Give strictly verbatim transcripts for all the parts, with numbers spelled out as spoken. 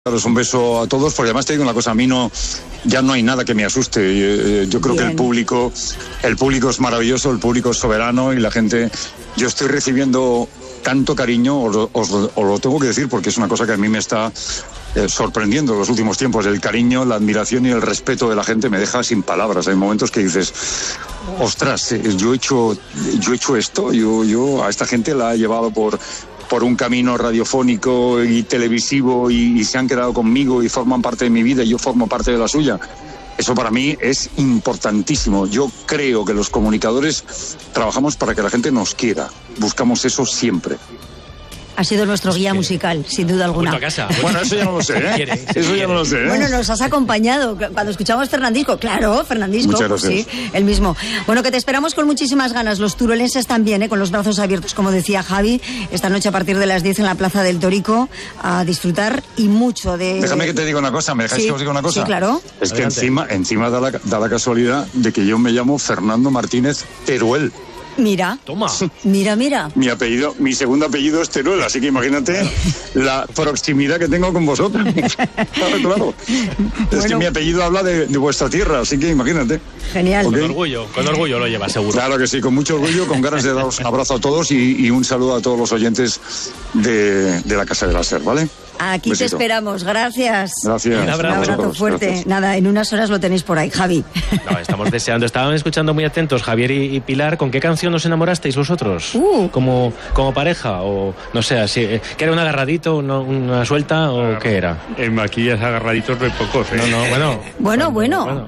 Daros un beso a todos, porque además te digo una cosa, a mí no, ya no hay nada que me asuste. Yo creo Bien. que el público, el público es maravilloso, el público es soberano y la gente, yo estoy recibiendo tanto cariño, os, os, os lo tengo que decir porque es una cosa que a mí me está eh, sorprendiendo en los últimos tiempos. El cariño, la admiración y el respeto de la gente me deja sin palabras. Hay momentos que dices, ostras, yo he hecho, yo he hecho esto, yo, yo a esta gente la he llevado por... por un camino radiofónico y televisivo y, y se han quedado conmigo y forman parte de mi vida y yo formo parte de la suya. Eso para mí es importantísimo. Yo creo que los comunicadores trabajamos para que la gente nos quiera. Buscamos eso siempre. Ha sido nuestro guía musical, sin duda alguna. A casa. Bueno, eso ya no lo sé, ¿eh? Eso ya no lo sé, ¿eh? Bueno, nos has acompañado cuando escuchamos Fernandisco. Claro, Fernandisco. Muchas gracias. Sí, el mismo. Bueno, que te esperamos con muchísimas ganas. Los turolenses también, ¿eh? Con los brazos abiertos, como decía Javi. Esta noche a partir de las diez en la Plaza del Torico a disfrutar y mucho de... Déjame que te diga una cosa, ¿me dejáis sí, que os diga una cosa? Sí, claro. Es que Adelante. encima, encima da la, da la casualidad de que yo me llamo Fernando Martínez Teruel. Mira, Toma. mira, mira. Mi apellido, mi segundo apellido es Teruel, así que imagínate la proximidad que tengo con vosotros. Claro, claro. Es Bueno. que mi apellido habla de, de vuestra tierra, así que imagínate. Genial. Ok. Con orgullo, con orgullo lo lleva, seguro. Claro que sí, con mucho orgullo, con ganas de daros un abrazo a todos y, y un saludo a todos los oyentes de, de la Casa de la Ser, ¿vale? Aquí Besito. te esperamos, gracias. Gracias. Un abrazo. Un abrazo fuerte. Gracias. Nada, en unas horas lo tenéis por ahí, Javi. No, estamos deseando. Estaban escuchando muy atentos Javier y, y Pilar. ¿Con qué canción os enamorasteis vosotros? Uh. ¿Como, como pareja? O no sé, así, eh, ¿que era un agarradito, una, una suelta o qué era? En maquillas agarraditos no hay pocos, ¿eh? No, no, bueno. Bueno, bueno. bueno.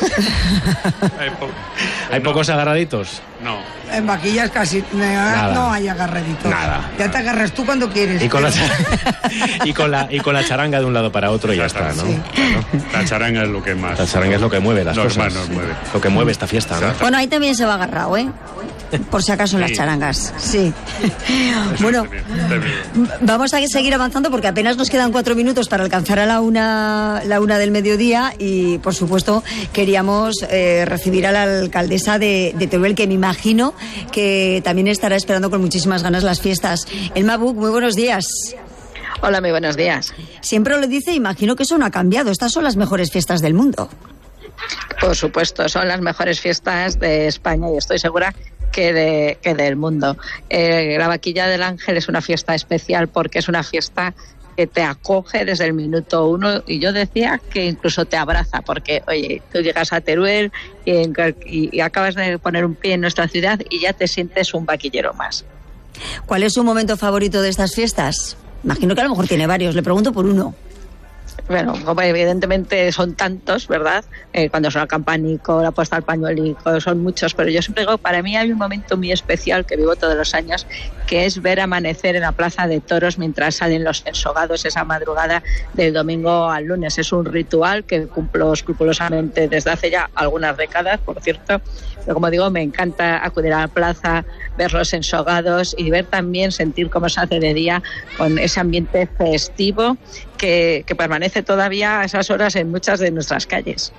Hay po- ¿Hay no, pocos agarraditos? No. En vaquillas casi nada, no hay agarradito. Nada. Ya te agarras tú cuando quieres. Y con, la, pero- y, con la, y con la charanga de un lado para otro y ya está, ¿no? Sí. La charanga es lo que más. La charanga es lo que mueve las Normal, cosas. nos mueve. Lo que mueve esta fiesta, ¿no? Exacto. Bueno, ahí también se va agarrado, ¿eh? Por si acaso en las Sí. charangas. Sí. Bueno, Está bien, está bien. vamos a seguir avanzando porque apenas nos quedan cuatro minutos para alcanzar a la una, la una del mediodía y, por supuesto, queríamos eh, recibir a la alcaldesa de, de Teruel, que me imagino que también estará esperando con muchísimas ganas las fiestas. Elma Buch, muy buenos días. Hola, muy buenos días. Siempre lo dice, imagino que eso no ha cambiado. Estas son las mejores fiestas del mundo. Por supuesto, son las mejores fiestas de España y estoy segura que, de, que del mundo. Eh, la Vaquilla del Ángel es una fiesta especial porque es una fiesta que te acoge desde el minuto uno y yo decía que incluso te abraza porque, oye, tú llegas a Teruel y, en- y- y acabas de poner un pie en nuestra ciudad y ya te sientes un vaquillero más. ¿Cuál es su momento favorito de estas fiestas? Imagino que a lo mejor tiene varios. Le pregunto por uno. Bueno, como evidentemente son tantos, ¿verdad? Eh, cuando suena el campanico, la puesta al pañuelico, son muchos, pero yo siempre digo, para mí hay un momento muy especial que vivo todos los años, que es ver amanecer en la Plaza de Toros mientras salen los ensogados esa madrugada del domingo al lunes. Es un ritual que cumplo escrupulosamente desde hace ya algunas décadas, por cierto, pero como digo, me encanta acudir a la plaza, ver los ensogados y ver también, sentir cómo se hace de día con ese ambiente festivo que, que permanece todavía a esas horas en muchas de nuestras calles.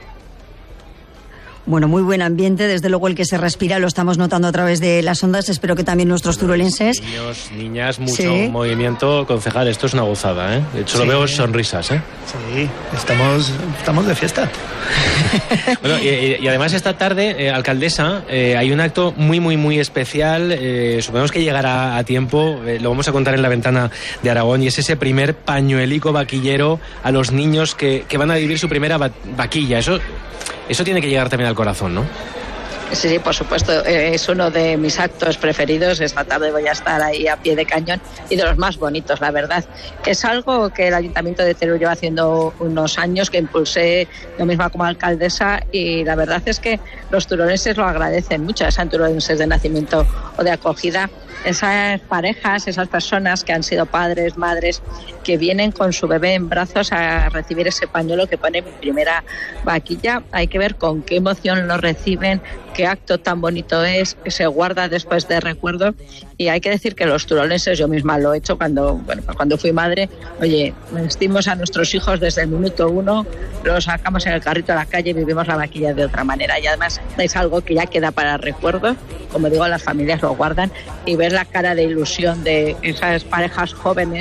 Bueno, muy buen ambiente, desde luego el que se respira lo estamos notando a través de las ondas, espero que también nuestros turolenses. Niños, niñas, mucho Sí. movimiento. Concejal, esto es una gozada, ¿eh? De hecho, Sí. lo veo sonrisas, ¿eh? Sí, estamos, estamos de fiesta. Bueno, y, y además esta tarde, eh, alcaldesa, eh, hay un acto muy, muy, muy especial. Eh, suponemos que llegará a tiempo. Eh, lo vamos a contar en la ventana de Aragón. Y es ese primer pañuelico vaquillero a los niños que, que van a vivir su primera va- vaquilla. Eso, eso tiene que llegar también al corazón, ¿no? Sí, sí, por supuesto, eh, es uno de mis actos preferidos. Esta tarde voy a estar ahí a pie de cañón y de los más bonitos, la verdad. Es algo que el Ayuntamiento de Teruel lleva haciendo unos años, que impulsé yo misma como alcaldesa y la verdad es que los turolenses lo agradecen mucho, sean turolenses de nacimiento o de acogida. Esas parejas, esas personas que han sido padres, madres, que vienen con su bebé en brazos a recibir ese pañuelo que pone mi primera vaquilla. Hay que ver con qué emoción lo reciben, qué acto tan bonito es, que se guarda después de recuerdo. Y hay que decir que los turolenses, yo misma lo he hecho cuando, bueno, cuando fui madre, oye, vestimos a nuestros hijos desde el minuto uno, los sacamos en el carrito a la calle y vivimos la vaquilla de otra manera. Y además es algo que ya queda para recuerdo, como digo, las familias lo guardan y ver la cara de ilusión de esas parejas jóvenes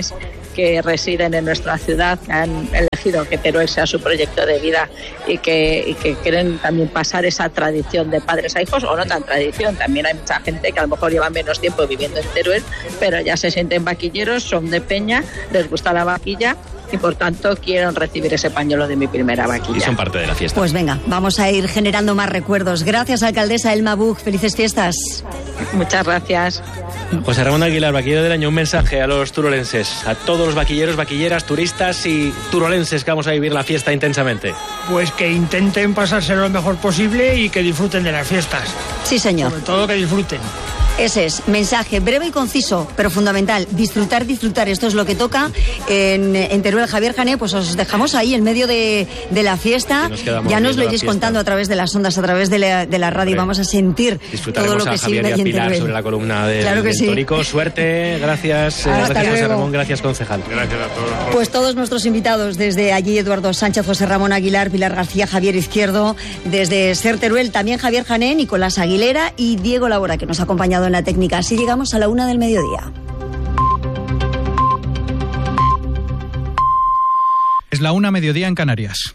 que residen en nuestra ciudad, que han elegido que Teruel sea su proyecto de vida y que, y que quieren también pasar esa tradición de padres a hijos, o no tan tradición. También hay mucha gente que a lo mejor lleva menos tiempo viviendo en Teruel, pero ya se sienten vaquilleros, son de Peña, les gusta la vaquilla y por tanto quieren recibir ese pañuelo de mi primera vaquilla. Y son parte de la fiesta. Pues venga, vamos a ir generando más recuerdos. Gracias, alcaldesa Elma Buch. Felices fiestas. Muchas gracias. José Ramón Aguilar, vaquillero del año, un mensaje a los turolenses, a todos los vaquilleros, vaquilleras, turistas y turolenses que vamos a vivir la fiesta intensamente. Pues que intenten pasárselo lo mejor posible y que disfruten de las fiestas. Sí, señor. Sobre todo que disfruten. Ese es, mensaje breve y conciso, pero fundamental. Disfrutar, disfrutar. Esto es lo que toca en, en Teruel. Javier Jané, pues os dejamos ahí en medio de, de la fiesta. Nos ya nos lo iréis contando a través de las ondas, a través de la, de la radio. Vamos a sentir todo lo que sigue ahí en Pilar sobre la columna del, claro que del sí. Tórico. Suerte, gracias, Hasta gracias luego. José Ramón, gracias concejal. Gracias a todos. Pues todos nuestros invitados, desde allí Eduardo Sánchez, José Ramón Aguilar, Pilar García, Javier Izquierdo, desde Ser Teruel, también Javier Jané, Nicolás Aguilera y Diego Labora, que nos ha acompañado en la técnica. Así llegamos a la una del mediodía. Es la una mediodía en Canarias.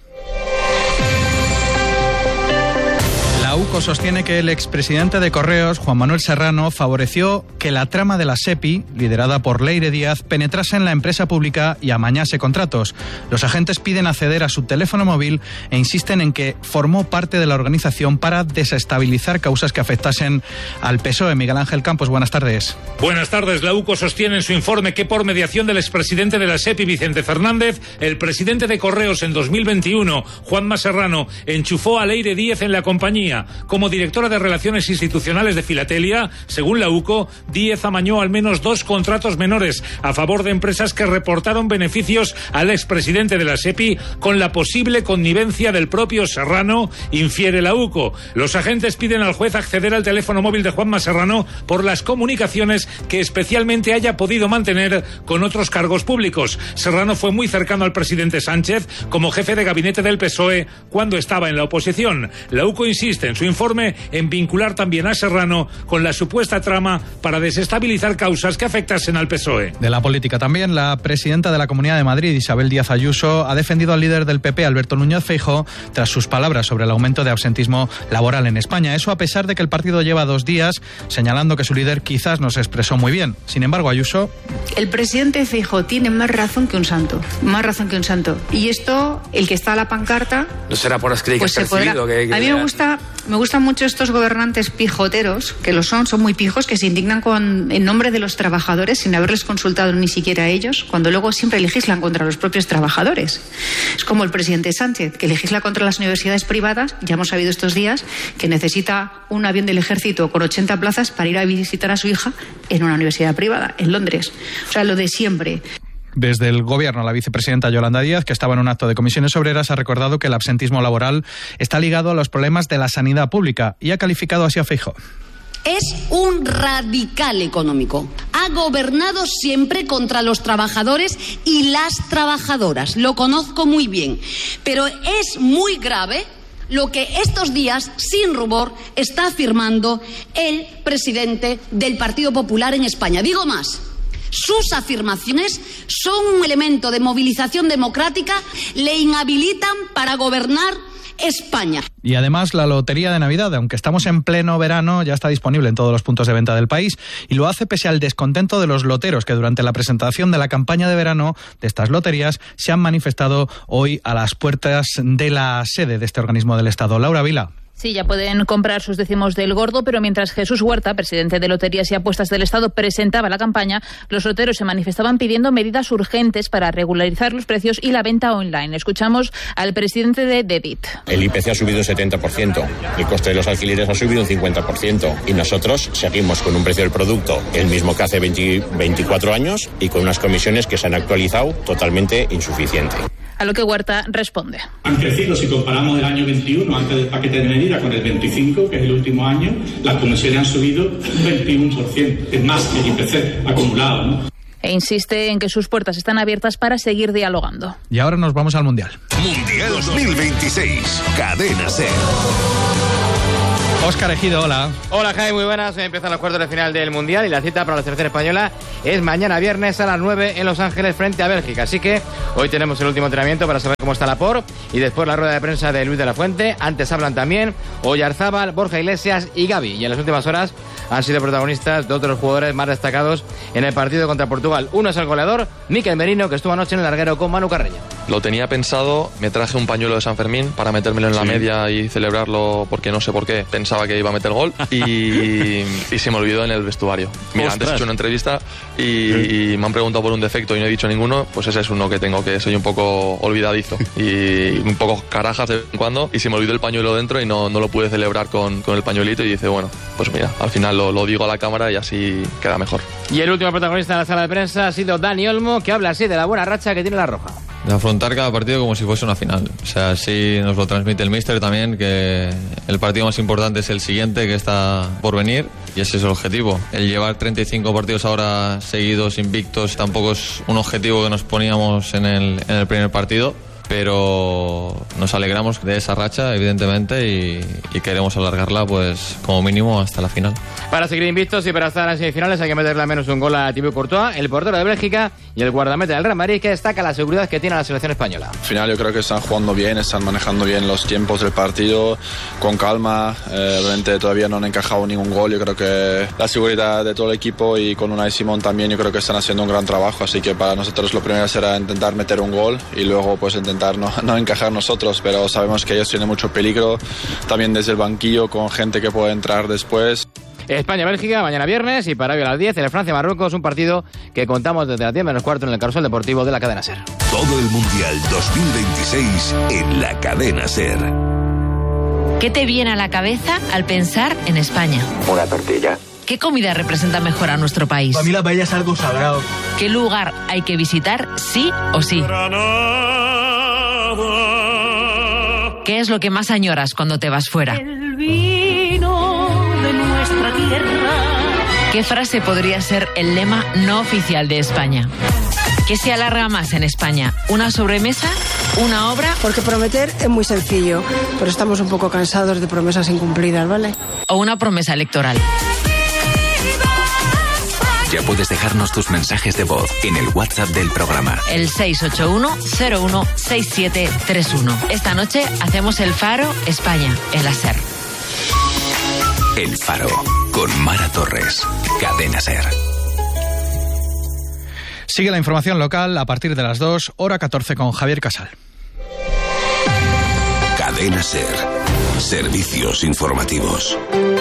La UCO sostiene que el expresidente de Correos, Juan Manuel Serrano, favoreció que la trama de la SEPI, liderada por Leire Díaz, penetrase en la empresa pública y amañase contratos. Los agentes piden acceder a su teléfono móvil e insisten en que formó parte de la organización para desestabilizar causas que afectasen al P S O E. Miguel Ángel Campos, buenas tardes. Buenas tardes. La UCO sostiene en su informe que por mediación del expresidente de la SEPI, Vicente Fernández, el presidente de Correos en dos mil veintiuno, Juanma Serrano, enchufó a Leire Díaz en la compañía. Como directora de Relaciones Institucionales de Filatelia, según la UCO, Díez amañó al menos dos contratos menores a favor de empresas que reportaron beneficios al expresidente de la SEPI con la posible connivencia del propio Serrano, infiere la UCO. Los agentes piden al juez acceder al teléfono móvil de Juanma Serrano por las comunicaciones que especialmente haya podido mantener con otros cargos públicos. Serrano fue muy cercano al presidente Sánchez como jefe de gabinete del P S O E cuando estaba en la oposición. La UCO insiste en su informe en vincular también a Serrano con la supuesta trama para desestabilizar causas que afectasen al P S O E. De la política también, la presidenta de la Comunidad de Madrid, Isabel Díaz Ayuso, ha defendido al líder del P P, Alberto Núñez Feijóo, tras sus palabras sobre el aumento de absentismo laboral en España. Eso a pesar de que el partido lleva dos días señalando que su líder quizás no se expresó muy bien. Sin embargo, Ayuso... El presidente Feijóo tiene más razón que un santo, más razón que un santo. Y esto, el que está a la pancarta... No será por escribir pues que has percibido. Que, que... A mí me gusta... Me gustan mucho estos gobernantes pijoteros, que lo son, son muy pijos, que se indignan con, en nombre de los trabajadores sin haberles consultado ni siquiera a ellos, cuando luego siempre legislan contra los propios trabajadores. Es como el presidente Sánchez, que legisla contra las universidades privadas. Ya hemos sabido estos días que necesita un avión del ejército con ochenta plazas para ir a visitar a su hija en una universidad privada, en Londres. O sea, lo de siempre. Desde el Gobierno, la vicepresidenta Yolanda Díaz, que estaba en un acto de comisiones obreras, ha recordado que el absentismo laboral está ligado a los problemas de la sanidad pública y ha calificado así a Feijóo. Es un radical económico. Ha gobernado siempre contra los trabajadores y las trabajadoras. Lo conozco muy bien. Pero es muy grave lo que estos días, sin rubor, está afirmando el presidente del Partido Popular en España. Digo más. Sus afirmaciones son un elemento de movilización democrática, le inhabilitan para gobernar España. Y además la Lotería de Navidad, aunque estamos en pleno verano, ya está disponible en todos los puntos de venta del país y lo hace pese al descontento de los loteros que durante la presentación de la campaña de verano de estas loterías se han manifestado hoy a las puertas de la sede de este organismo del Estado. Laura Vila. Sí, ya pueden comprar sus décimos del gordo, pero mientras Jesús Huerta, presidente de Loterías y Apuestas del Estado, presentaba la campaña, los loteros se manifestaban pidiendo medidas urgentes para regularizar los precios y la venta online. Escuchamos al presidente de Dedit. El I P C ha subido un setenta por ciento, el coste de los alquileres ha subido un cincuenta por ciento y nosotros seguimos con un precio del producto el mismo que hace veinte, veinticuatro años y con unas comisiones que se han actualizado totalmente insuficiente. A lo que Huerta responde. Han crecido, si comparamos el año veintiuno, antes del paquete de medidas, con el veinticinco, que es el último año, las comisiones han subido un veintiuno por ciento, es más que el I P C acumulado, ¿no? E insiste en que sus puertas están abiertas para seguir dialogando. Y ahora nos vamos al Mundial. Mundial dos mil veintiséis, Cadena SER. Óscar Ejido, hola. Hola, Jaime, muy buenas. Hoy empiezan los cuartos de final del Mundial y la cita para la selección española es mañana viernes a las nueve en Los Ángeles frente a Bélgica. Así que hoy tenemos el último entrenamiento para saber cómo está Laporte y después la rueda de prensa de Luis de la Fuente. Antes hablan también Oyarzábal, Borja Iglesias y Gavi. Y en las últimas horas han sido protagonistas dos de los jugadores más destacados en el partido contra Portugal. Uno es el goleador, Mikel Merino, que estuvo anoche en el larguero con Manu Carreño. Lo tenía pensado, me traje un pañuelo de San Fermín para metérmelo en la sí. media y celebrarlo porque no sé por qué, pensaba que iba a meter gol y, y se me olvidó en el vestuario. Mira, Ostras. antes he hecho una entrevista y, sí. y me han preguntado por un defecto y no he dicho ninguno, pues ese es uno que tengo, que soy un poco olvidadizo y un poco carajas de vez en cuando y se me olvidó el pañuelo dentro y no, no lo pude celebrar con, con el pañuelito y dice, bueno, pues mira, al final lo, lo digo a la cámara y así queda mejor. Y el último protagonista de la sala de prensa ha sido Dani Olmo, que habla así de la buena racha que tiene la Roja. De afrontar cada partido como si fuese una final. O sea, así nos lo transmite el míster también, que el partido más importante es el siguiente, que está por venir, y ese es el objetivo. El llevar treinta y cinco partidos ahora seguidos, invictos, tampoco es un objetivo que nos poníamos en el, en el primer partido, pero nos alegramos de esa racha, evidentemente, y, y queremos alargarla, pues, como mínimo hasta la final. Para seguir invictos y para estar en semifinales hay que meterle al menos un gol a Thibaut Courtois, el portero de Bélgica y el guardameta del Real Madrid, que destaca la seguridad que tiene la selección española. Al final yo creo que están jugando bien, están manejando bien los tiempos del partido, con calma. Eh, obviamente todavía no han encajado ningún gol. Yo creo que la seguridad de todo el equipo y con Unai Simón también, yo creo que están haciendo un gran trabajo. Así que para nosotros lo primero será intentar meter un gol y luego pues intentar no, no encajar nosotros, pero sabemos que ellos tienen mucho peligro también desde el banquillo, con gente que puede entrar después. España-Bélgica mañana viernes y para hoy a las diez en el Francia-Marruecos, un partido que contamos desde las diez menos cuarto en el Carrusel Deportivo de la cadena SER. Todo el Mundial dos mil veintiséis en la cadena SER. ¿Qué te viene a la cabeza al pensar en España? Una tortilla. ¿Qué comida representa mejor a nuestro país? Para mí la paella es algo sagrado. ¿Qué lugar hay que visitar sí o sí? ¿Qué es lo que más añoras cuando te vas fuera? El vino de nuestra tierra. ¿Qué frase podría ser el lema no oficial de España? ¿Qué se alarga más en España? ¿Una sobremesa? ¿Una obra? Porque prometer es muy sencillo, pero estamos un poco cansados de promesas incumplidas, ¿vale? ¿O una promesa electoral? Ya puedes dejarnos tus mensajes de voz en el WhatsApp del programa. El seis ocho uno cero uno seis siete tres uno. Esta noche hacemos el Faro España en la SER. El Faro con Mara Torres. Cadena SER. Sigue la información local a partir de las dos, hora catorce con Javier Casal. Cadena SER. Servicios informativos.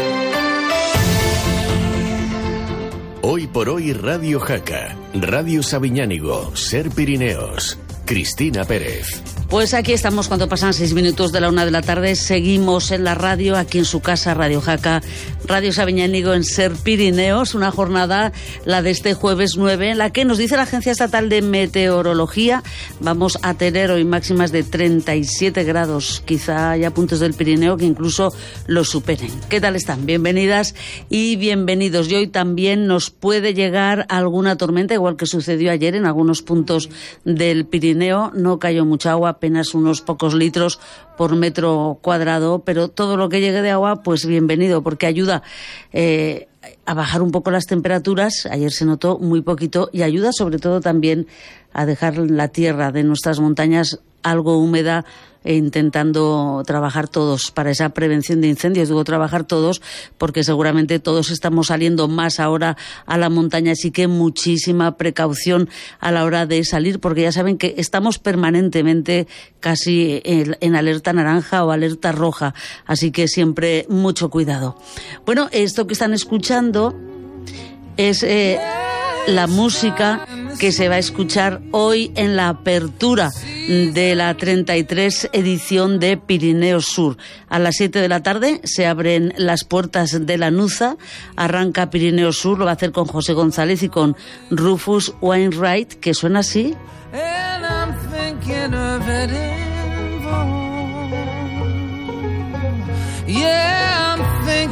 Hoy por hoy Radio Jaca, Radio Sabiñánigo, SER Pirineos, Cristina Pérez. Pues aquí estamos cuando pasan seis minutos de la una de la tarde. Seguimos en la radio, aquí en su casa, Radio Jaca, Radio Sabiñánigo en SER Pirineos. Una jornada, la de este jueves nueve, en la que nos dice la Agencia Estatal de Meteorología, vamos a tener hoy máximas de treinta y siete grados. Quizá haya puntos del Pirineo que incluso los superen. ¿Qué tal están? Bienvenidas y bienvenidos. Y hoy también nos puede llegar alguna tormenta, igual que sucedió ayer en algunos puntos del Pirineo. No cayó mucha agua, apenas unos pocos litros por metro cuadrado, pero todo lo que llegue de agua, pues bienvenido, porque ayuda eh, a bajar un poco las temperaturas. Ayer se notó muy poquito y ayuda sobre todo también a dejar la tierra de nuestras montañas algo húmeda, e intentando trabajar todos para esa prevención de incendios. Digo trabajar todos porque seguramente todos estamos saliendo más ahora a la montaña, así que muchísima precaución a la hora de salir, porque ya saben que estamos permanentemente casi en, en alerta naranja o alerta roja, así que siempre mucho cuidado. Bueno, esto que están escuchando es eh, la música que se va a escuchar hoy en la apertura de la treinta y tres edición de Pirineos Sur. A las siete de la tarde se abren las puertas de la Nuza, arranca Pirineos Sur, lo va a hacer con José González y con Rufus Wainwright, que suena así.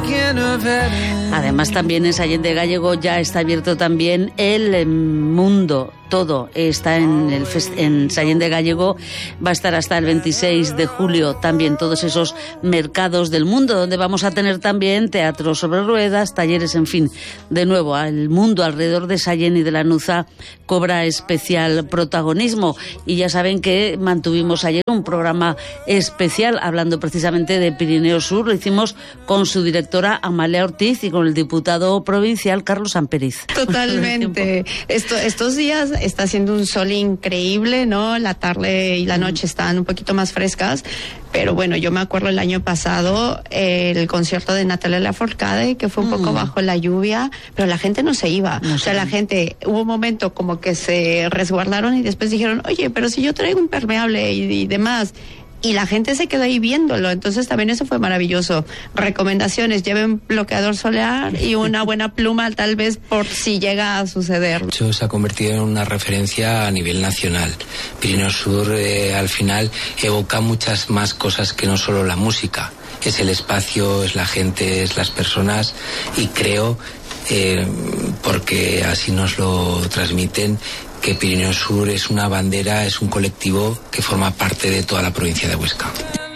Además, también en Sallent de Gállego ya está abierto también el mundo. Todo está en, el fest- en Sallent de Gállego. Va a estar hasta el veintiséis de julio también todos esos mercados del mundo, donde vamos a tener también teatro sobre ruedas, talleres, en fin. De nuevo, el mundo alrededor de Sallent y de la Nuza cobra especial protagonismo. Y ya saben que mantuvimos ayer un programa especial hablando precisamente de Pirineo Sur. Lo hicimos con su directora Amalia Ortiz y con el diputado provincial Carlos Amperiz. Totalmente. Esto, estos días está haciendo un sol increíble, ¿no? La tarde y la noche están un poquito más frescas, pero bueno, yo me acuerdo el año pasado el concierto de Natalia Lafourcade, que fue un poco Mm. bajo la lluvia, pero la gente no se iba. No o sea, sé. la gente, hubo un momento como que se resguardaron y después dijeron, oye, pero si yo traigo impermeable y, y demás. Y la gente se quedó ahí viéndolo, entonces también eso fue maravilloso. Recomendaciones, lleven bloqueador solar y una buena pluma tal vez por si llega a suceder. De hecho, se ha convertido en una referencia a nivel nacional. Pirineo Sur eh, al final evoca muchas más cosas que no solo la música. Es el espacio, es la gente, es las personas y creo, eh, porque así nos lo transmiten, que Pirineo Sur es una bandera, es un colectivo que forma parte de toda la provincia de Huesca.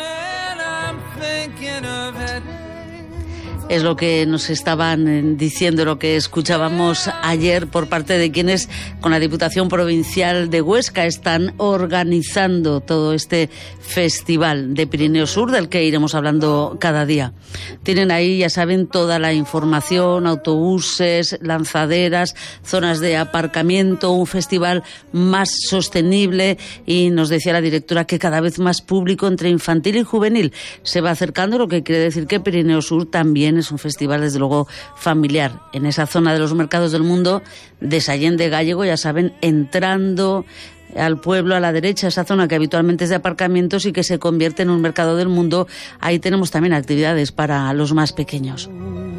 Es lo que nos estaban diciendo, lo que escuchábamos ayer por parte de quienes con la Diputación Provincial de Huesca están organizando todo este festival de Pirineo Sur, del que iremos hablando cada día. Tienen ahí, ya saben, toda la información, autobuses, lanzaderas, zonas de aparcamiento, un festival más sostenible, y nos decía la directora que cada vez más público entre infantil y juvenil se va acercando, lo que quiere decir que Pirineo Sur también es un festival, desde luego, familiar. En esa zona de los mercados del mundo de Sallent de Gállego, ya saben, entrando al pueblo a la derecha, esa zona que habitualmente es de aparcamientos y que se convierte en un mercado del mundo, ahí tenemos también actividades para los más pequeños.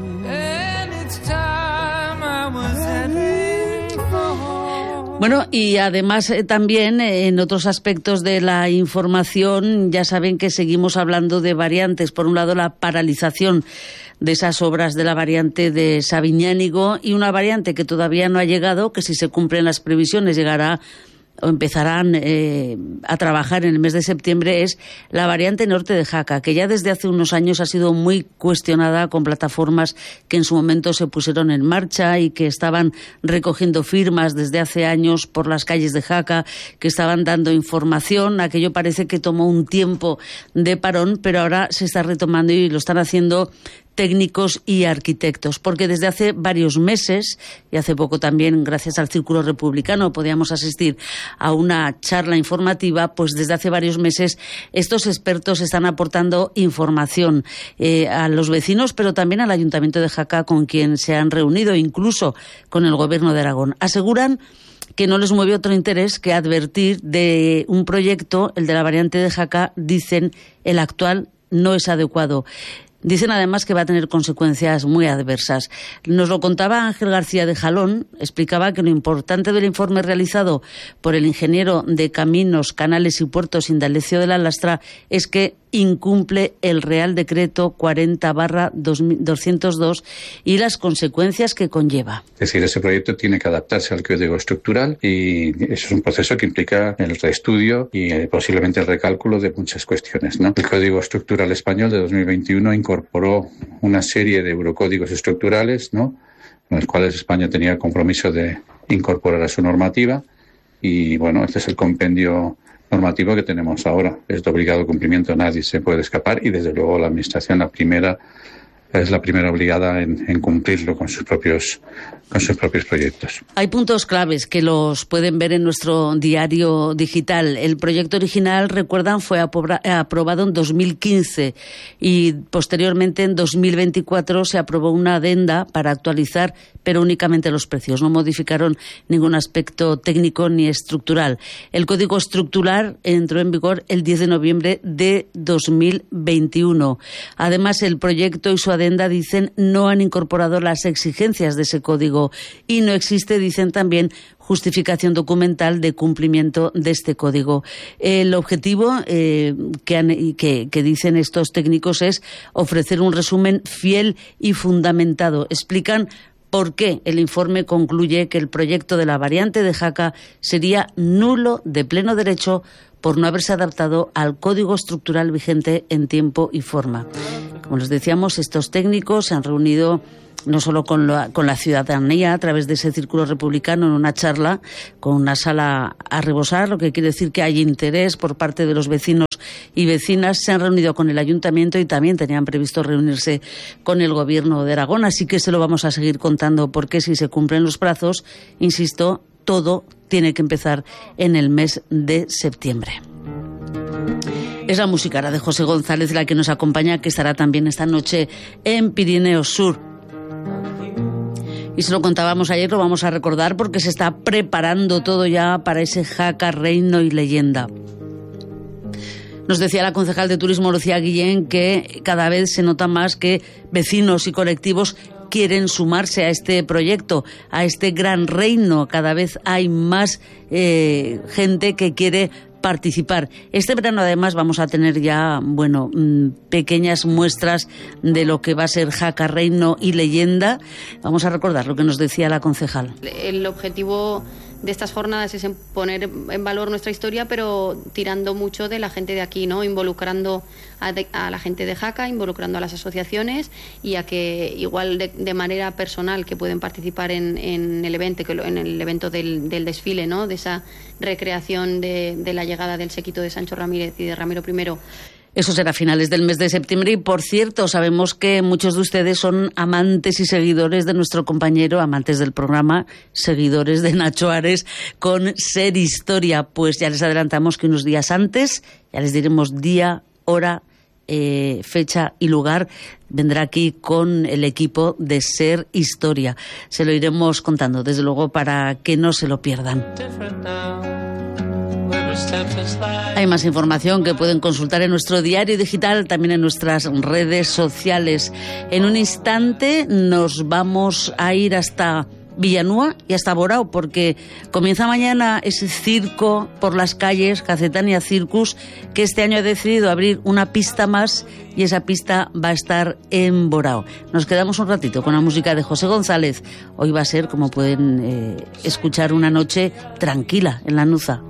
Bueno, y además eh, también eh, en otros aspectos de la información, ya saben que seguimos hablando de variantes. Por un lado, la paralización de esas obras de la variante de Sabiñánigo, y una variante que todavía no ha llegado, que si se cumplen las previsiones llegará o empezarán eh, a trabajar en el mes de septiembre, es la variante norte de Jaca, que ya desde hace unos años ha sido muy cuestionada con plataformas que en su momento se pusieron en marcha y que estaban recogiendo firmas desde hace años por las calles de Jaca, que estaban dando información. Aquello parece que tomó un tiempo de parón, pero ahora se está retomando y lo están haciendo técnicos y arquitectos, porque desde hace varios meses, y hace poco también gracias al Círculo Republicano podíamos asistir a una charla informativa, pues desde hace varios meses estos expertos están aportando información eh, a los vecinos, pero también al Ayuntamiento de Jaca, con quien se han reunido, incluso con el Gobierno de Aragón. Aseguran que no les mueve otro interés que advertir de un proyecto, el de la variante de Jaca. Dicen, el actual no es adecuado. Dicen además que va a tener consecuencias muy adversas. Nos lo contaba Ángel García de Jalón, explicaba que lo importante del informe realizado por el ingeniero de Caminos, Canales y Puertos Indalecio de la Lastra es que incumple el Real Decreto cuarenta barra doscientos dos y las consecuencias que conlleva. Es decir, ese proyecto tiene que adaptarse al código estructural y eso es un proceso que implica el reestudio y eh, posiblemente el recálculo de muchas cuestiones, ¿no? El Código Estructural Español de dos mil veintiuno incorporó una serie de eurocódigos estructurales, ¿no?, en los cuales España tenía el compromiso de incorporar a su normativa, y bueno, este es el compendio normativo que tenemos ahora. Es de obligado cumplimiento, nadie se puede escapar, y desde luego la Administración la primera es la primera obligada en, en cumplirlo con sus propios con sus propios proyectos. Hay puntos claves que los pueden ver en nuestro diario digital. El proyecto original, recuerdan, fue aprobado en dos mil quince y posteriormente en dos mil veinticuatro se aprobó una adenda para actualizar, pero únicamente los precios. No modificaron ningún aspecto técnico ni estructural. El Código Estructural entró en vigor el diez de noviembre de dos mil veintiuno. Además, el proyecto y su Adenda, dicen, no han incorporado las exigencias de ese código y no existe, dicen también, justificación documental de cumplimiento de este código. El objetivo eh, que, han, que, que dicen estos técnicos es ofrecer un resumen fiel y fundamentado. Explican por qué el informe concluye que el proyecto de la variante de Jaca sería nulo de pleno derecho por no haberse adaptado al código estructural vigente en tiempo y forma. Como les decíamos, estos técnicos se han reunido no solo con la, con la ciudadanía a través de ese círculo republicano en una charla con una sala a rebosar, lo que quiere decir que hay interés por parte de los vecinos y vecinas. Se han reunido con el ayuntamiento y también tenían previsto reunirse con el gobierno de Aragón, así que se lo vamos a seguir contando porque si se cumplen los plazos, insisto, todo tiene que empezar en el mes de septiembre. Es la música de José González la que nos acompaña, que estará también esta noche en Pirineos Sur. Y se lo contábamos ayer, lo vamos a recordar porque se está preparando todo ya para ese Jaca, Reino y Leyenda. Nos decía la concejal de Turismo, Lucía Guillén, que cada vez se nota más que vecinos y colectivos quieren sumarse a este proyecto, a este gran reino. Cada vez hay más eh, gente que quiere participar. Este verano además vamos a tener ya, bueno, pequeñas muestras de lo que va a ser Jaca, Reino y Leyenda. Vamos a recordar lo que nos decía la concejal. El objetivo de estas jornadas es poner en valor nuestra historia, pero tirando mucho de la gente de aquí, ¿no? Involucrando a, de, a la gente de Jaca, involucrando a las asociaciones y a que igual de, de manera personal que pueden participar en, en el evento, que lo, en el evento del, del desfile, ¿no? De esa recreación de, de la llegada del séquito de Sancho Ramírez y de Ramiro primero. Eso será a finales del mes de septiembre y, por cierto, sabemos que muchos de ustedes son amantes y seguidores de nuestro compañero, amantes del programa, seguidores de Nacho Ares con Ser Historia. Pues ya les adelantamos que unos días antes, ya les diremos día, hora, eh, fecha y lugar, vendrá aquí con el equipo de Ser Historia. Se lo iremos contando, desde luego, para que no se lo pierdan. Hay más información que pueden consultar en nuestro diario digital, también en nuestras redes sociales. En un instante nos vamos a ir hasta Villanúa y hasta Borao, porque comienza mañana ese circo por las calles, Cacetania Circus, que este año ha decidido abrir una pista más y esa pista va a estar en Borao. Nos quedamos un ratito con la música de José González. Hoy va a ser, como pueden eh, escuchar, una noche tranquila en la Nuza.